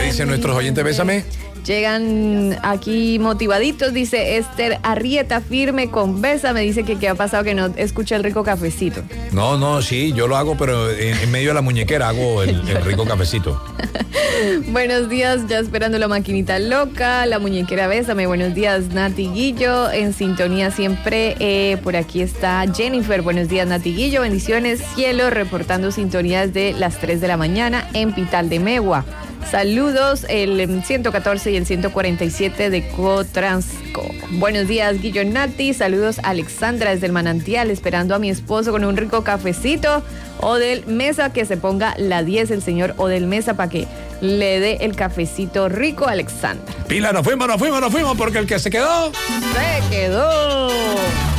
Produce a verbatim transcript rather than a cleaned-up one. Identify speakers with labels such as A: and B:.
A: dicen nuestros oyentes? Bésame.
B: Llegan aquí motivaditos, dice Esther Arrieta, firme con Bésame. Dice que qué ha pasado que no escucha el rico cafecito.
A: No, no, sí, yo lo hago, pero en, en medio de la muñequera hago el, el rico cafecito.
B: Buenos días, ya esperando la maquinita loca, la muñequera Bésame. Buenos días, Nati Guillo, en sintonía siempre. Eh, por aquí está Jennifer. Buenos días, Nati Guillo, bendiciones, cielo, reportando sintonías de las tres de la mañana en Pital de Megua. Saludos, el ciento catorce y el ciento cuarenta y siete de Cotransco. Buenos días, Guillo Nati. Saludos, Alexandra, desde el Manantial, esperando a mi esposo con un rico cafecito. Odel Mesa, que se ponga la diez, el señor Odel Mesa, para que le dé el cafecito rico a Alexandra.
A: Pila, nos fuimos, nos fuimos, nos fuimos, porque el que se quedó...
B: Se quedó.